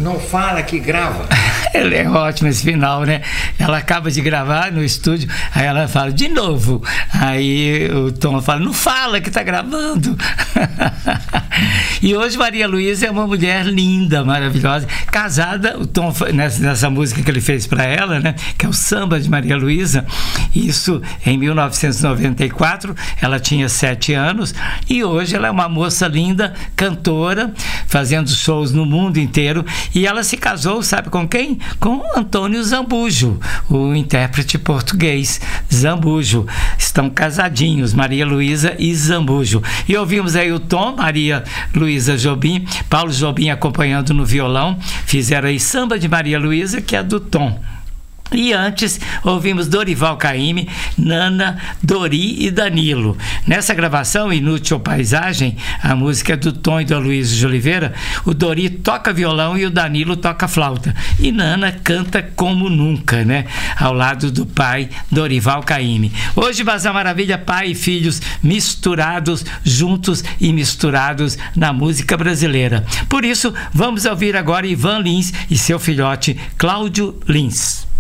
não fala que grava. Ele é ótimo esse final, né? Ela acaba de gravar no estúdio, aí ela fala de novo. Aí o Tom fala, não fala que tá gravando. E hoje Maria Luísa é uma mulher linda, maravilhosa, casada. O Tom, nessa música que ele fez para ela, né? Que é o Samba de Maria Luísa, isso em 1994, ela tinha 7 anos, e hoje ela é uma moça linda, cantora, fazendo shows no mundo inteiro, e ela se casou, sabe com quem? Com Antônio Zambujo, o intérprete português Zambujo. Estão casadinhos, Maria Luísa e Zambujo. E ouvimos aí o Tom, Maria Luísa Jobim, Paulo Jobim acompanhando no violão, fizeram aí Samba de Maria Luísa, que é do Tom. E antes ouvimos Dorival Caymmi, Nana, Dori e Danilo. Nessa gravação, Inútil Paisagem, a música é do Tom e do Aloysio de Oliveira, o Dori toca violão e o Danilo toca flauta. E Nana canta como nunca, né? Ao lado do pai, Dorival Caymmi. Hoje, Bazar Maravilha, pai e filhos misturados, juntos e misturados na música brasileira. Por isso, vamos ouvir agora Ivan Lins e seu filhote, Cláudio Lins.